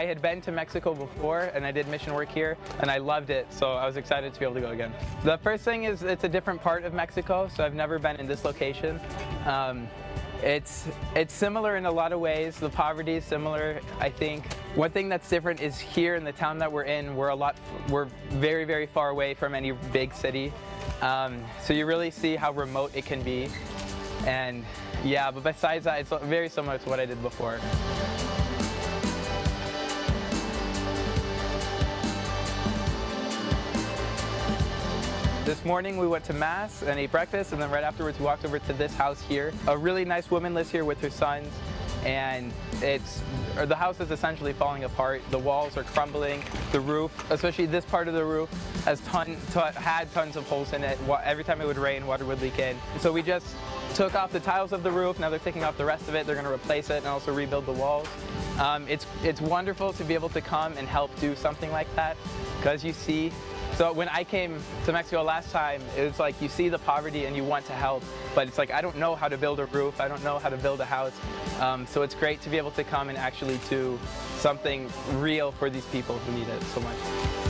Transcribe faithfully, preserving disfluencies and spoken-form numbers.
I had been to Mexico before and I did mission work here and I loved it, so I was excited to be able to go again. The first thing is it's a different part of Mexico, so I've never been in this location. Um, It's, it's similar in a lot of ways. The poverty is similar, I think. One thing that's different is here in the town that we're in, we're a lot, we're very, very far away from any big city. Um, so you really see how remote it can be. And yeah, but besides that, it's very similar to what I did before. This morning we went to Mass and ate breakfast, and then right afterwards we walked over to this house here. A really nice woman lives here with her sons, and it's, or the house is essentially falling apart. The walls are crumbling. The roof, especially this part of the roof, has ton, ton, had tons of holes in it. Every time it would rain, water would leak in. So we just took off the tiles of the roof. Now they're taking off the rest of it. They're going to replace it and also rebuild the walls. Um, it's, it's wonderful to be able to come and help do something like that, because you see. So when I came to Mexico last time, it was like you see the poverty and you want to help, but it's like I don't know how to build a roof, I don't know how to build a house. Um, so it's great to be able to come and actually do something real for these people who need it so much.